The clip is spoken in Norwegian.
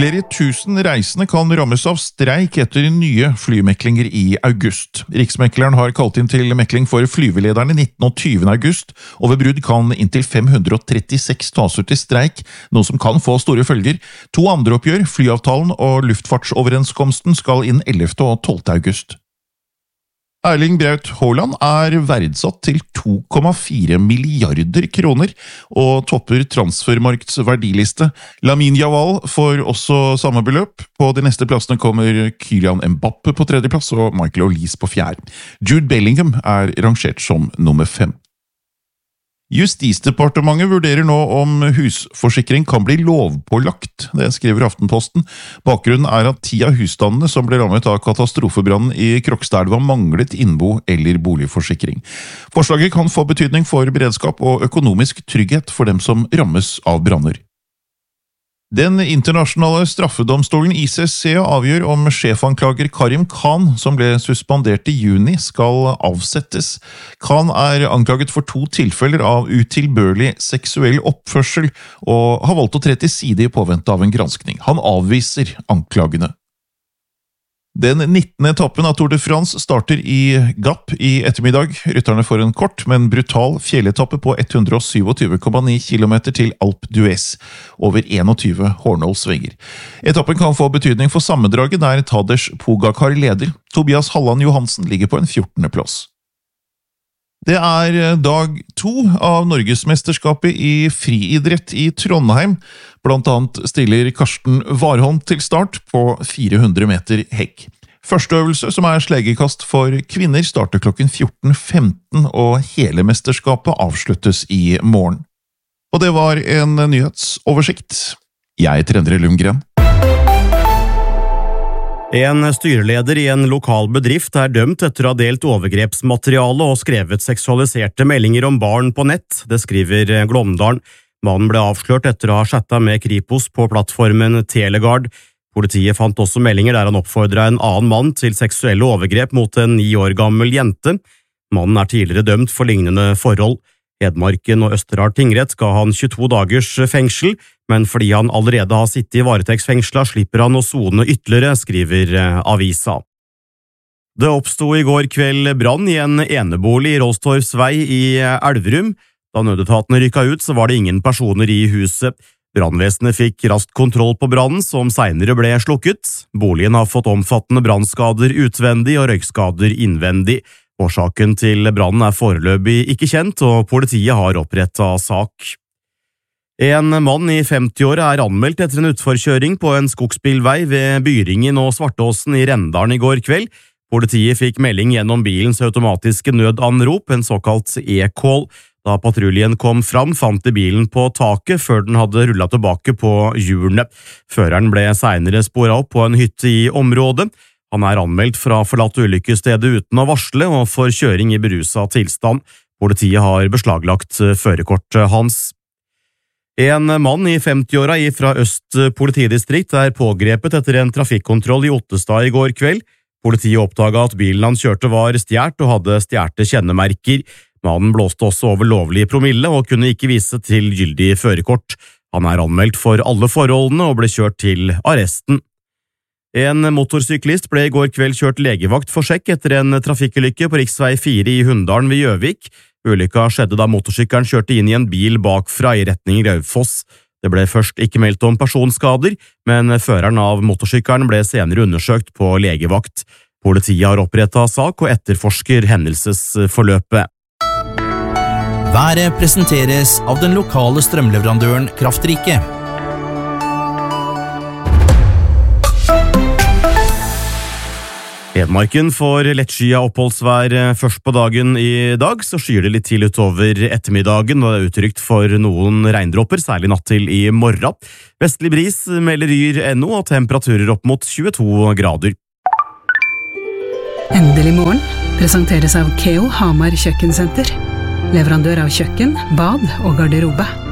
Flere tusen reisende kan rammes av streik etter nye flymeklinger i august. Riksmekleren har kalt inn til mekling for flyvelederne 19. og 20. august, og ved brudd kan inntil 536 tas ut i streik, noe som kan få store følger. 2 andre oppgjør, flyavtalen og luftfartsoverenskomsten, skal inn 11. og 12. august. Erling Braut Haaland er verdsatt til 2,4 milliarder kroner og topper transfermarkts verdiliste. Lamine Yamal får også samme beløp. På de neste plassene kommer Kylian Mbappe på 3. plass og Michael Olise på 4. Jude Bellingham er rangert som nummer 5. Justisdepartementet vurderer nå om husforsikring kan bli lovpålagt, det skriver Aftenposten. Bakgrunnen er at 10 av husstandene som ble rammet av katastrofebrannen i Krokstadelva manglet innbo- eller boligforsikring. Forslaget kan få betydning for beredskap og økonomisk trygghet for dem som rammes av branner. Den internasjonale straffedomstolen ICC avgjør om sjefanklager Karim Khan, som ble suspendert i juni, skal avsettes. Khan er anklaget for 2 tilfeller av utilbørlig seksuell oppførsel, og har valgt å tre til side i påvente av en granskning. Han avviser anklagene. Den 19. etappen av Tour de France starter i Gap i ettermiddag. Rytterne får en kort, men brutal fjelletappe på 127,9 km til Alpe d'Huez, over 21 hårnålsvenger. Etappen kan få betydning for sammendraget der Tadej Pogacar leder. Tobias Halland Johansen ligger på en 14. plass. Det er dag 2 av Norgesmesterskapet i friidrett i Trondheim. Blant annet stiller Karsten Warholm til start på 400 meter hekk. Første øvelse, som er slegekast for kvinner, starter klokken 14.15, og hele mesterskapet avsluttes i morgen. Og det var en nyhetsoversikt. Jeg heter Endre Lundgren. En styreleder i en lokal bedrift er dømt etter å ha delt overgrepsmateriale og skrevet seksualiserte meldinger om barn på nett, det skriver Glåmdalen. Mannen ble avslørt etter å ha chattet med Kripos på plattformen Telegard. Politiet fant også meldinger der han oppfordret en annen mann til seksuelle overgrep mot en 9 år gammel jente. Mannen er tidligere dømt for lignende forhold. Hedmarken og Østerdal tingrett ga han 22 dagers fengsel, men fordi han allerede har sittet i varetektsfengsla, slipper han å sone ytterligere, skriver avisa. Det oppsto i går kveld brann i en enebolig i Rolstorffs vei i Elverum. Da nødetatene rykket ut, så var det ingen personer i huset. Brannvesenet fikk raskt kontroll på brannen, som senere ble slukket. Boligen har fått omfattende brannskader utvendig og røykskader innvendig. Årsaken til brannen er foreløpig ikke kjent, og politiet har opprettet sak. En mann i 50-året er anmeldt etter en utforkjøring på en skogsbilvei ved Byringen og Svartåsen i Rendalen i går kveld. Politiet fikk melding gjennom bilens automatiske nødanrop, en såkalt e-call. Da patruljen kom fram, fant de bilen på taket før den hadde rullet tilbake på hjulene. Føreren ble senere sporet opp på en hytte i området. Han er anmeldt fra forlatt ulykkesstedet uten å varsle og for kjøring i beruset tilstand. Politiet har beslaglagt førerkortet hans. En mann i 50-åra fra Øst politidistrikt er pågrepet etter en trafikkontroll i Ottestad i går kveld. Politiet oppdaget at bilen han kjørte var stjert og hadde stjerte kjennemerker. Mannen blåste også over lovlig promille og kunne ikke vise til gyldig førerkort. Han er anmeldt for alle forholdene og ble kjørt til arresten. En motorsyklist ble i går kveld kjørt legevakt for sjekk etter en trafikkulykke på riksvei 4 i Hunndalen ved Gjøvik. Ulykka skjedde da motorsykkelen kjørte inn i en bil bakfra i retning Raufoss. Det ble først ikke meldt om personskader, men føreren av motorsykkelen ble senere undersøkt på legevakt. Politiet har opprettet sak og etterforsker hendelsesforløpet. Været presenteres av den lokale strømleverandøren Kraftrike. Hedmarken får lettskyet oppholdsvær først på dagen i dag, så skyer det litt til utover ettermiddagen, og det er utrygt for noen regndråper, særlig natt til i morgen. Vestlig bris melder Yr.no og temperaturer opp mot 22 grader. Endelig morgen presenteres av Keo Hamar Kjøkkensenter. Leverandør av kjøkken, bad og garderobe.